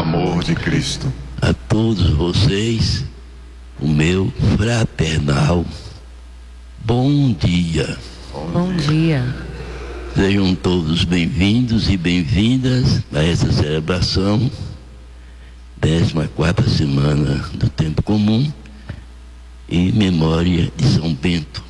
amor de Cristo. A todos vocês, o meu fraternal bom dia. Bom dia. Sejam todos bem-vindos e bem-vindas a essa celebração, 14ª semana do Tempo Comum e memória de São Bento.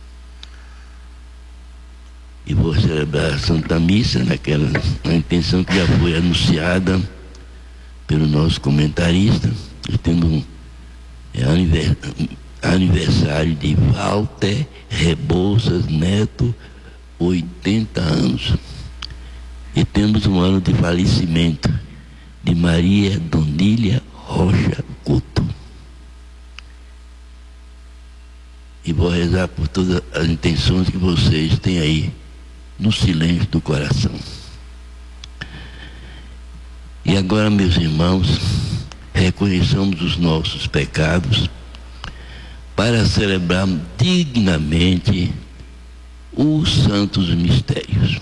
E vou celebrar a Santa Missa na intenção que já foi anunciada pelo nosso comentarista. Temos aniversário de Walter Rebouças Neto, 80 anos. E temos um ano de falecimento de Maria Donília Rocha Couto. E vou rezar por todas as intenções que vocês têm aí no silêncio do coração. E agora, meus irmãos, reconheçamos os nossos pecados para celebrar dignamente os santos mistérios.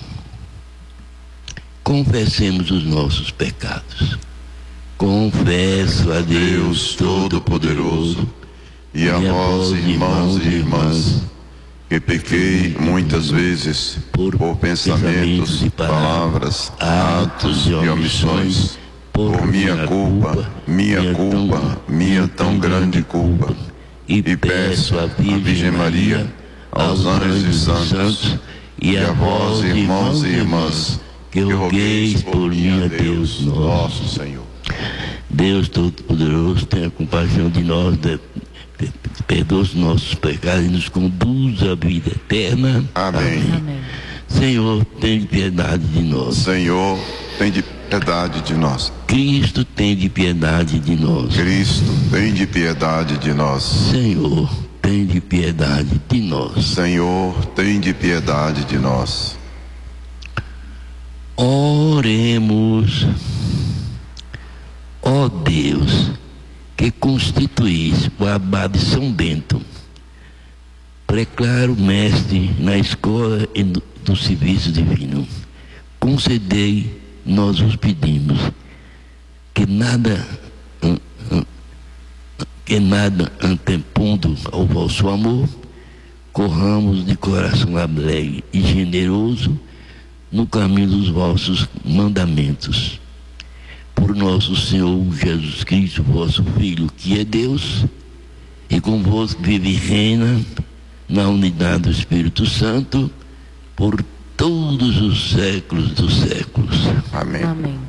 Confessemos os nossos pecados. Confesso a Deus Todo-Poderoso e a vós, irmãos e irmãs, que pequei muitas vezes por pensamentos, palavras, atos e omissões, por minha culpa, minha tão grande culpa. E peço à Virgem Maria, aos anjos e santos, e a vós, irmãos e irmãs, que rogueis por mim a Deus nosso Senhor. Deus Todo-Poderoso, tenha compaixão de nós, perdoa os nossos pecados e nos conduz à vida eterna. Amém. Amém. Senhor, tem piedade de nós. Senhor, tem de piedade de nós. Cristo, tem de piedade de nós. Cristo, tem de piedade de nós. Senhor, tem de piedade de nós. Senhor, tem de piedade de nós. Oremos. Ó Deus, que constituís o abade São Bento, preclaro mestre na escola e do serviço divino, concedei, nós os pedimos, que nada antepondo ao vosso amor, corramos de coração alegre e generoso no caminho dos vossos mandamentos. Por nosso Senhor Jesus Cristo, vosso Filho, que é Deus, e convosco vive e reina na unidade do Espírito Santo, por todos os séculos dos séculos. Amém. Amém.